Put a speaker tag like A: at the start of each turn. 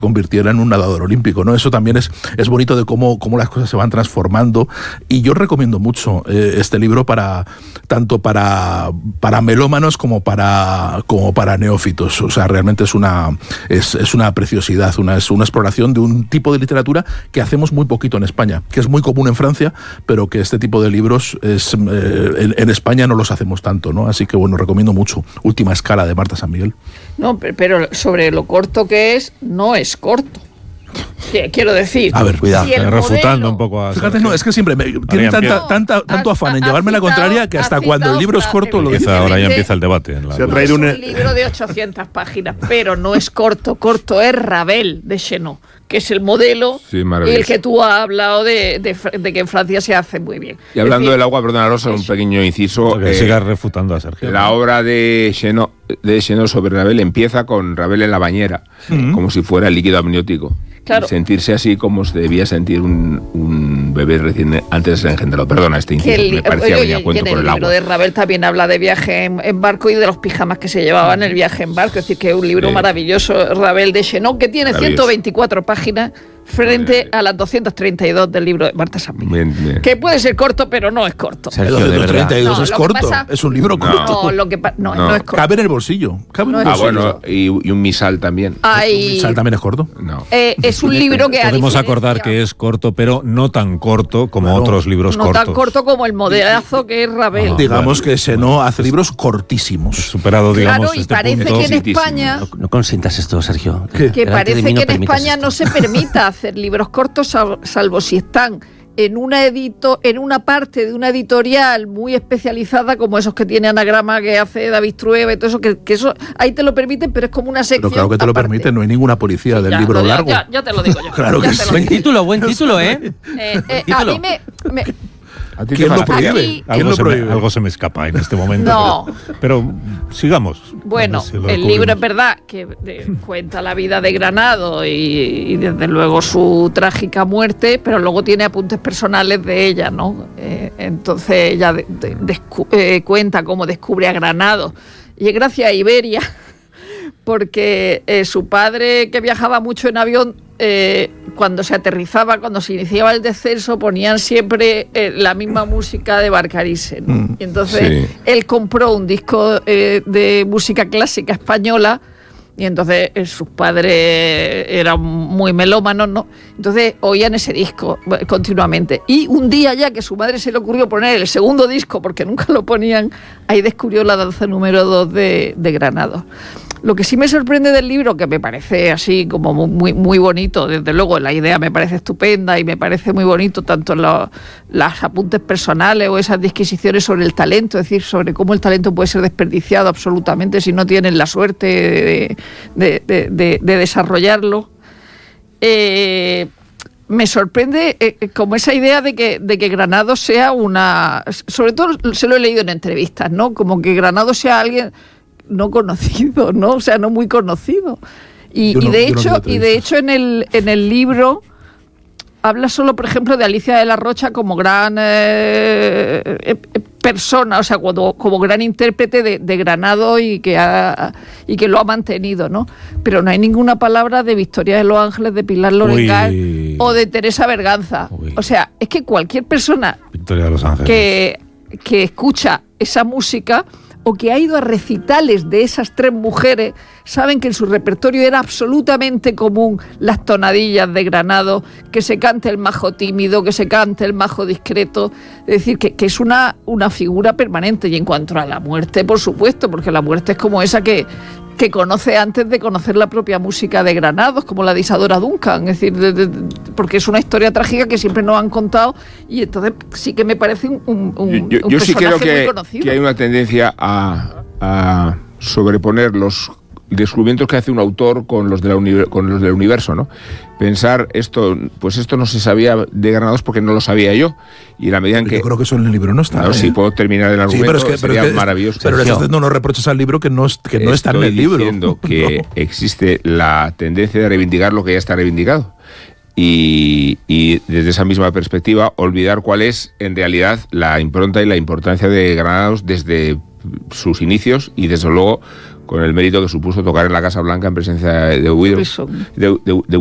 A: convirtiera en un nadador olímpico, ¿no? Eso también es bonito de cómo las cosas se van transformando, y yo recomiendo mucho este libro tanto para melómanos como para neófitos. O sea, realmente es una preciosidad, es una exploración de un tipo de literatura que hacemos muy poquito en España, que es muy común en Francia, pero que este tipo de libros en España no los hacemos tanto, ¿no? Así que bueno, recomiendo mucho Última Escala de Marta San Miguel.
B: No, pero sobre lo corto que es, no es corto. Quiero decir,
A: a ver,
C: cuidado,
B: si
C: refutando un poco a...
A: Fíjate, no, es que siempre tiene tanto afán en llevarme la contraria que hasta cuando el libro es corto lo dice.
C: Ahora ya empieza el debate.
B: Se ha traído un libro de 800 páginas, pero no es corto es Ravel de Chenot, que es el modelo,
D: sí,
B: el que tú has hablado de que en Francia se hace muy bien.
D: Y hablando del agua, perdona Rosa, un pequeño inciso.
C: Que sigas refutando a Sergio.
D: La obra de Chenot sobre Ravel empieza con Ravel en la bañera, como si fuera el líquido amniótico.
B: Claro.
D: Y sentirse así como se debía sentir un bebé recién antes de ser engendrado. Perdona este inciso, me parecía venir a cuento por el agua.
B: El libro de Ravel también habla de viaje en barco y de los pijamas que se llevaban en el viaje en barco. Es decir, que es un libro maravilloso, Ravel de Chenot, que tiene 124 páginas frente a las 232 del libro de Marta San Miguel.
D: Bien.
B: Que puede ser corto, pero no es corto.
A: Sergio, de 232 es corto, es un libro corto.
B: No es corto.
A: Cabe en el bolsillo.
D: Bueno, y un misal también.
A: ¿Un misal también es corto?
D: No.
B: Es un libro que
C: podemos acordar que es corto, pero no tan corto como otros libros cortos.
B: No tan corto como el modelazo que es Ravel.
A: Digamos que Chenot hace libros cortísimos.
C: Superado, digamos,
B: claro, y parece que en España...
E: No consientas esto, Sergio.
B: Que parece que en España no se permita hacer libros cortos, salvo si están en una parte de una editorial muy especializada, como esos que tiene Anagrama, que hace David Trueba y todo eso, que eso ahí te lo permiten, pero es como una sección.
A: Pero claro que te lo permiten, no hay ninguna policía del libro largo.
B: Ya te lo digo yo.
A: Claro que sí.
E: Buen título, ¿eh?
B: A mí me
A: ¿Quién lo prohíbe?
C: Algo se me escapa en este momento.
B: No.
C: Pero sigamos.
B: Bueno, el libro es verdad que cuenta la vida de Granado y desde luego su trágica muerte, pero luego tiene apuntes personales de ella, ¿no? Entonces ella cuenta cómo descubre a Granado. Y es gracias a Iberia, porque su padre, que viajaba mucho en avión, cuando se aterrizaba, cuando se iniciaba el descenso, ponían siempre la misma música de Barcarisen. Y entonces él compró un disco de música clásica española, y entonces sus padres eran muy melómanos, ¿no? Entonces oían ese disco continuamente. Y un día, ya que su madre se le ocurrió poner el segundo disco, porque nunca lo ponían, ahí descubrió la danza número 2 de Granados. Lo que sí me sorprende del libro, que me parece así como muy, muy bonito, desde luego la idea me parece estupenda y me parece muy bonito tanto las apuntes personales o esas disquisiciones sobre el talento, es decir, sobre cómo el talento puede ser desperdiciado absolutamente si no tienen la suerte de desarrollarlo. Me sorprende como esa idea de que Granados sea una... Sobre todo se lo he leído en entrevistas, ¿no? Como que Granados sea alguien no conocido, ¿no? O sea, no muy conocido. Y de hecho en el libro habla solo, por ejemplo, de Alicia de la Rocha como gran persona, o sea, como gran intérprete de Granados y que lo ha mantenido, ¿no? Pero no hay ninguna palabra de Victoria de los Ángeles, de Pilar Lorengal o de Teresa Berganza. O sea, es que cualquier persona
C: Victoria de los Ángeles
B: que escucha esa música o que ha ido a recitales de esas tres mujeres, saben que en su repertorio era absolutamente común las tonadillas de Granados, que se cante el majo tímido, que se cante el majo discreto, es decir, que es una figura permanente. Y en cuanto a la muerte, por supuesto, porque la muerte es como esa que conoce antes de conocer la propia música de Granados, como la de Isadora Duncan, es decir, porque es una historia trágica que siempre nos han contado, y entonces sí que me parece un
D: yo sí creo
B: muy conocido.
D: Que hay una tendencia a sobreponer los descubrimientos que hace un autor con los del universo, ¿no? Pensar esto no se sabía de Granados porque no lo sabía yo, y la medida en que...
A: Yo creo que eso en el libro no está.
D: No, si puedo terminar el argumento, sería maravilloso.
A: Pero entonces no nos reproches al libro que no está en el libro.
D: Estoy diciendo que existe la tendencia de reivindicar lo que ya está reivindicado. Y desde esa misma perspectiva olvidar cuál es en realidad la impronta y la importancia de Granados desde sus inicios y desde luego con el mérito que supuso tocar en la Casa Blanca en presencia de